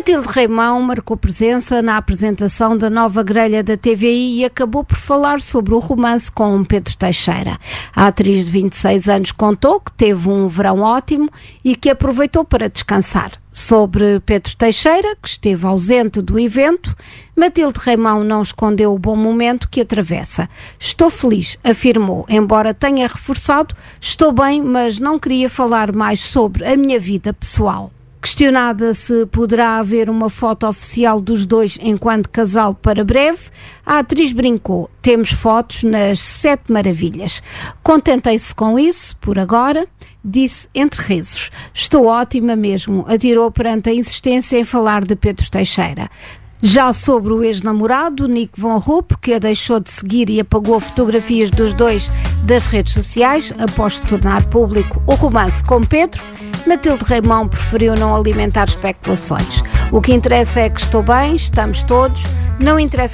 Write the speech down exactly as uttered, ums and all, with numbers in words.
Matilde Reimão marcou presença na apresentação da nova grelha da T V I e acabou por falar sobre o romance com Pedro Teixeira. A atriz de vinte e seis anos contou que teve um verão ótimo e que aproveitou para descansar. Sobre Pedro Teixeira, que esteve ausente do evento, Matilde Reimão não escondeu o bom momento que atravessa. Estou feliz, afirmou, embora tenha reforçado, estou bem, mas não queria falar mais sobre a minha vida pessoal. Questionada se poderá haver uma foto oficial dos dois enquanto casal para breve, a atriz brincou: temos fotos nas Sete Maravilhas. Contentei-se com isso, por agora, disse entre risos. Estou ótima mesmo, atirou perante a insistência em falar de Pedro Teixeira. Já sobre o ex-namorado, Nick Von Rupp, que a deixou de seguir e apagou fotografias dos dois das redes sociais após se tornar público o romance com Pedro, Matilde Reimão preferiu não alimentar especulações. O que interessa é que estou bem, estamos todos, não interessa